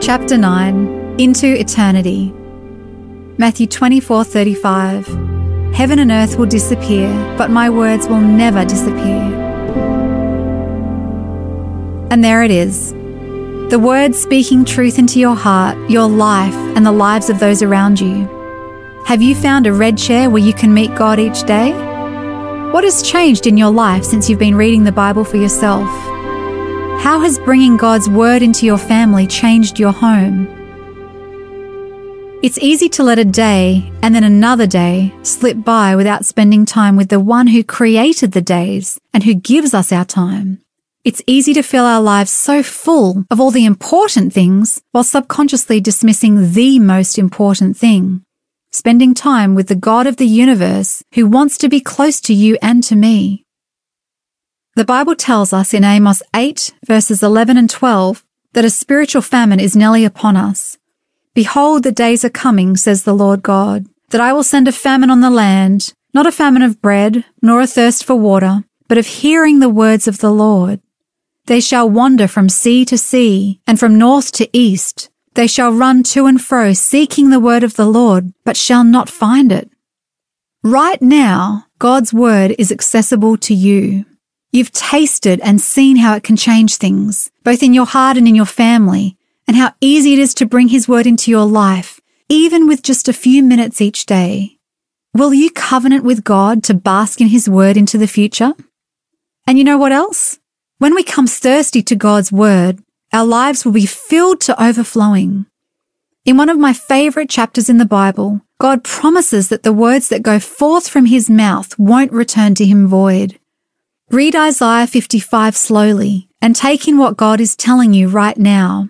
Chapter 9, Into Eternity. Matthew 24:35. Heaven and earth will disappear, but my words will never disappear. And there it is. The words speaking truth into your heart, your life, and the lives of those around you. Have you found a red chair where you can meet God each day? What has changed in your life since you've been reading the Bible for yourself? How has bringing God's Word into your family changed your home? It's easy to let a day and then another day slip by without spending time with the one who created the days and who gives us our time. It's easy to feel our lives so full of all the important things while subconsciously dismissing the most important thing, spending time with the God of the universe who wants to be close to you and to me. The Bible tells us in Amos 8, verses 11 and 12, that a spiritual famine is nearly upon us. Behold, the days are coming, says the Lord God, that I will send a famine on the land, not a famine of bread, nor a thirst for water, but of hearing the words of the Lord. They shall wander from sea to sea, and from north to east. They shall run to and fro, seeking the word of the Lord, but shall not find it. Right now, God's word is accessible to you. You've tasted and seen how it can change things, both in your heart and in your family, and how easy it is to bring His word into your life, even with just a few minutes each day. Will you covenant with God to bask in His word into the future? And you know what else? When we come thirsty to God's word, our lives will be filled to overflowing. In one of my favorite chapters in the Bible, God promises that the words that go forth from His mouth won't return to Him void. Read Isaiah 55 slowly and take in what God is telling you right now.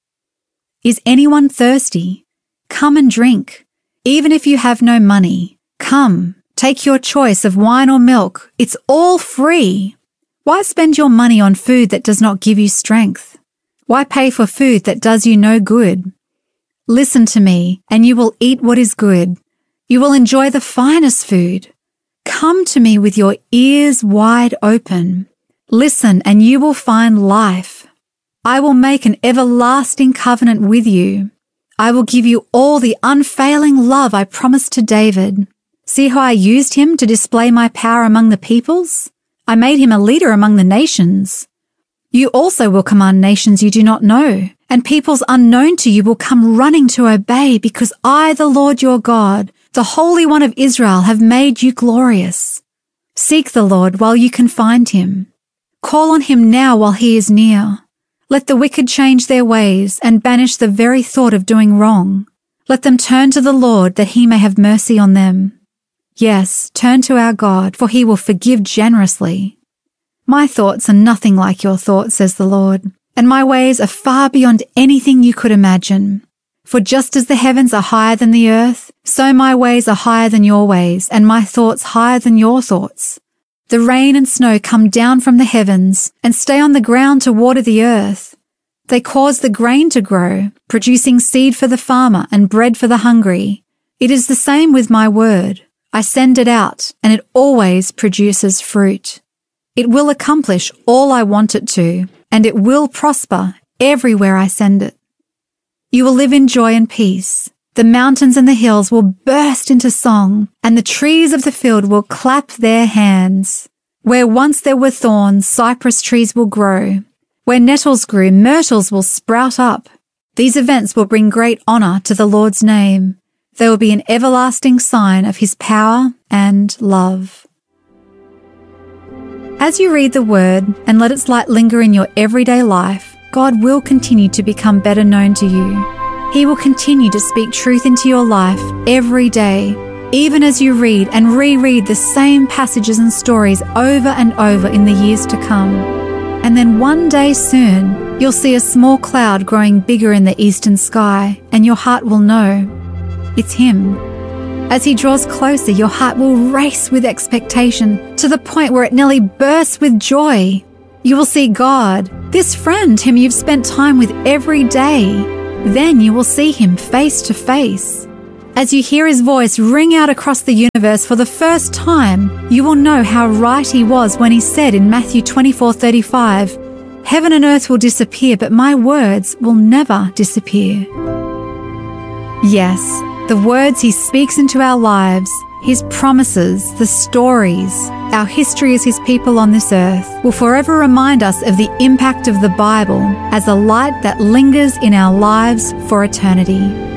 Is anyone thirsty? Come and drink. Even if you have no money, come, take your choice of wine or milk. It's all free. Why spend your money on food that does not give you strength? Why pay for food that does you no good? Listen to me, and you will eat what is good. You will enjoy the finest food. Come to me with your ears wide open. Listen, and you will find life. I will make an everlasting covenant with you. I will give you all the unfailing love I promised to David. See how I used him to display my power among the peoples? I made him a leader among the nations. You also will command nations you do not know, and peoples unknown to you will come running to obey, because I, the Lord your God, the Holy One of Israel, have made you glorious. Seek the Lord while you can find Him. Call on Him now while He is near. Let the wicked change their ways and banish the very thought of doing wrong. Let them turn to the Lord that He may have mercy on them. Yes, turn to our God, for He will forgive generously. My thoughts are nothing like your thoughts, says the Lord, and my ways are far beyond anything you could imagine. For just as the heavens are higher than the earth, so my ways are higher than your ways, and my thoughts higher than your thoughts. The rain and snow come down from the heavens and stay on the ground to water the earth. They cause the grain to grow, producing seed for the farmer and bread for the hungry. It is the same with my word. I send it out, and it always produces fruit. It will accomplish all I want it to, and it will prosper everywhere I send it. You will live in joy and peace. The mountains and the hills will burst into song, and the trees of the field will clap their hands. Where once there were thorns, cypress trees will grow. Where nettles grew, myrtles will sprout up. These events will bring great honor to the Lord's name. They will be an everlasting sign of His power and love. As you read the Word and let its light linger in your everyday life, God will continue to become better known to you. He will continue to speak truth into your life every day, even as you read and reread the same passages and stories over and over in the years to come. And then one day soon, you'll see a small cloud growing bigger in the eastern sky, and your heart will know it's Him. As He draws closer, your heart will race with expectation to the point where it nearly bursts with joy. You will see God, this friend whom you've spent time with every day. Then you will see Him face to face. As you hear His voice ring out across the universe for the first time, you will know how right He was when He said in Matthew 24:35, Heaven and earth will disappear, but my words will never disappear. Yes, the words He speaks into our lives, His promises, the stories, our history as His people on this earth, will forever remind us of the impact of the Bible as a light that lingers in our lives for eternity.